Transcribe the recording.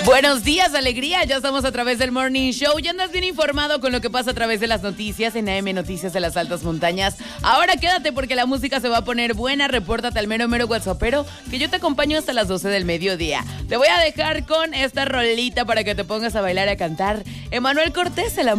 Buenos días, alegría. Ya estamos a través del Morning Show. Ya andas bien informado con lo que pasa a través de las noticias en AM Noticias de las Altas Montañas. Ahora quédate porque la música se va a poner buena. Repórtate al mero WhatsAppero que yo te acompaño hasta las 12 del mediodía. Te voy a dejar con esta rolita para que te pongas a bailar y a cantar. Emanuel Cortés, el